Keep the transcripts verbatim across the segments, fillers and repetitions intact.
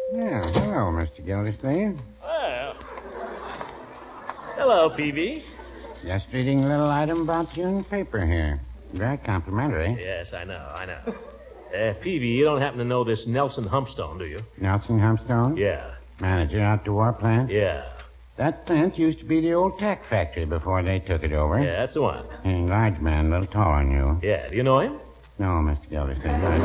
Yeah, hello, Mister Gildersleeve. Well. Hello, Peavy. Just reading a little item about you in the paper here. Very complimentary. Yes, I know, I know. Uh, Peavy, you don't happen to know this Nelson Humpstone, do you? Nelson Humpstone? Yeah. Manager out the war plant? Yeah. That plant used to be the old tack factory before they took it over. Yeah, that's the one. A large man, a little taller than you. Yeah, do you know him? No, Mister Gildersleeve, I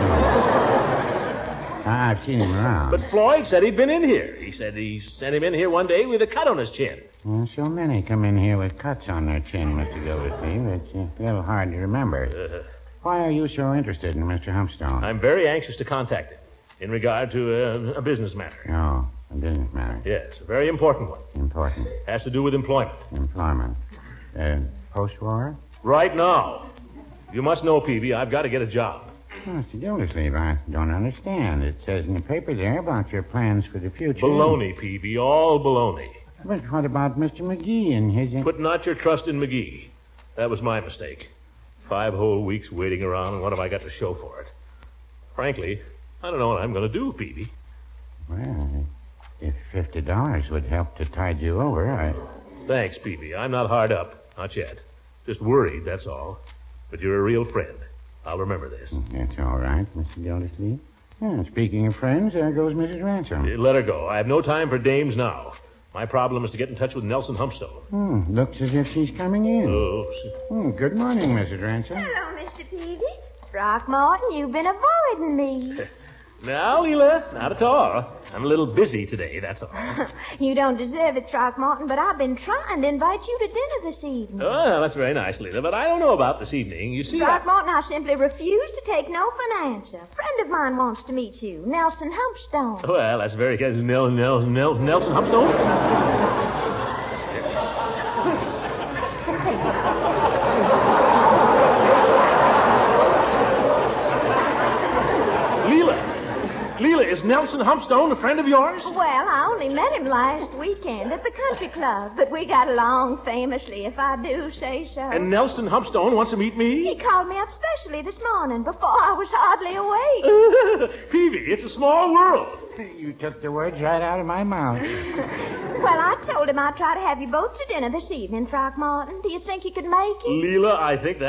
don't. I've seen him around. But Floyd said he'd been in here. He said he sent him in here one day with a cut on his chin. Well, so many come in here with cuts on their chin, Mister Gildersleeve. It's a little hard to remember. Uh, Why are you so interested in Mister Humpstone? I'm very anxious to contact him in regard to uh, a business matter. Oh, a business matter. Yes, a very important one. Important. Has to do with employment. Employment. Uh, post-war? Right now. You must know, Peavy, I've got to get a job. Oh, Mister Gildersleeve, I don't understand. It says in the paper there about your plans for the future. Baloney, Peavy, all baloney. But what about Mister McGee and his... Put not your trust in McGee. That was my mistake. Five whole weeks waiting around, and what have I got to show for it? Frankly, I don't know what I'm going to do, Peavy. Well, if fifty dollars would help to tide you over, I... Thanks, Peavy. I'm not hard up. Not yet. Just worried, that's all. But you're a real friend. I'll remember this. That's all right, Mister Gildersleeve. Yeah, speaking of friends, there goes Missus Ransom. Uh, Let her go. I have no time for dames now. My problem is to get in touch with Nelson Humpstone. Hmm, looks as if she's coming in. Oh, Hmm, good morning, Missus Ransom. Hello, Mister Peavy. Throckmorton, you've been avoiding me. now, Leela, not at all. I'm a little busy today, that's all. You don't deserve it, Throckmorton, but I've been trying to invite you to dinner this evening. Oh, that's very nice, Leela, but I don't know about this evening. You see, Throckmorton, I... I simply refuse to take no for an answer. A friend of mine wants to meet you, Nelson Humpstone. Well, that's very good. Nel, Nel, Nel, Nelson Humpstone? Leela, is Nelson Humpstone a friend of yours? Well, I only met him last weekend at the country club, but we got along famously, if I do say so. And Nelson Humpstone wants to meet me? He called me up specially this morning before I was hardly awake. Peavy, it's a small world. You took the words right out of my mouth. Well, I told him I'd try to have you both to dinner this evening, Throckmorton. Do you think you could make it? Leela, I think that...